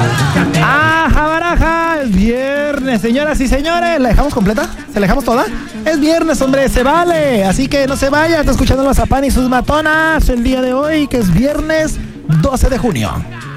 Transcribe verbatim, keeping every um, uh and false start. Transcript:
¡Ajá, baraja! Es viernes, señoras y señores. ¿La dejamos completa? ¿Se la dejamos toda? Es viernes, hombre, se vale. Así que no se vaya, está escuchando los Zapán y sus matonas el día de hoy, que es viernes doce de junio.